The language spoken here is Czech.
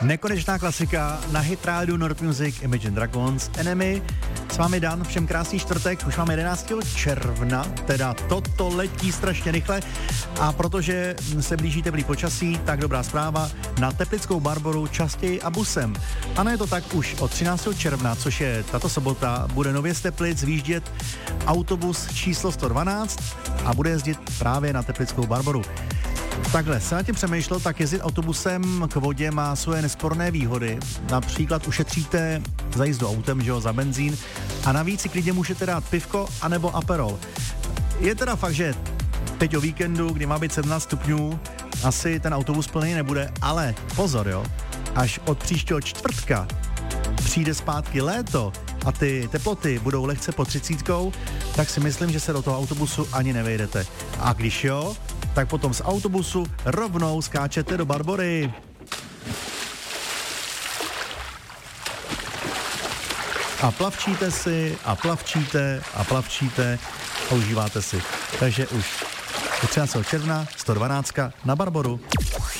Nekonečná klasika na hit rádiu Nord Music, Imagine Dragons, Enemy. S vámi Dan, všem krásný čtvrtek, už máme 11. června, teda toto letí strašně rychle a protože se blíží teplý počasí, tak dobrá zpráva, na Teplickou Barboru častěji a busem. Ano, je to tak, už od 13. června, což je tato sobota, bude nově z Teplic výjíždět autobus číslo 112 a bude jezdit právě na Teplickou Barboru. Takhle, se na tím přemýšlel, tak jezdit autobusem k vodě má svoje nesporné výhody. Například ušetříte za jízdu autem, že jo, za benzín a navíc si klidně můžete dát pivko anebo aperol. Je teda fakt, že teď o víkendu, kdy má být 17 stupňů, asi ten autobus plný nebude, ale pozor, jo, až od příštího čtvrtka přijde zpátky léto a ty teploty budou lehce pod 30, tak si myslím, že se do toho autobusu ani nevejdete. A když jo, tak potom z autobusu rovnou skáčete do Barbory. A plavčíte si, a plavčíte, a plavčíte a užíváte si. Takže už 13. června 112 na Barboru.